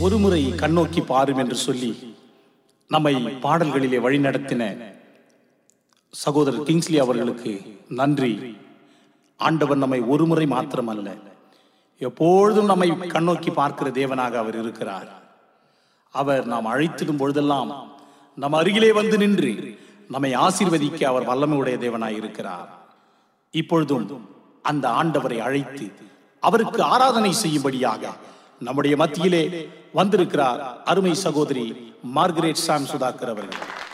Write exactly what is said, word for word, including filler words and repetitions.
ஒருமுறை கண்ணோக்கி பாரும் என்று சொல்லி நம்மை பாடல்களிலே வழிநடத்தின சகோதரர் கிங்ஸ்லி அவர்களுக்கு நன்றி. ஆண்டவர் நம்மை ஒருமுறை மாத்திரமல்ல, எப்பொழுதும் நம்மை கண்ணோக்கி பார்க்கிற தேவனாக அவர் இருக்கிறார். அவர் நாம் அழைத்திடும் பொழுதெல்லாம் நம் அருகிலே வந்து நின்று நம்மை ஆசீர்வதிக்க அவர் வல்லமையுடைய தேவனாய் இருக்கிறார். இப்பொழுதும் அந்த ஆண்டவரை அழைத்து அவருக்கு ஆராதனை செய்யும்படியாக நம்முடைய மத்தியிலே வந்திருக்கிறார் அருமை சகோதரி மார்கரெட் சாம் சுதாகர் அவர்கள்.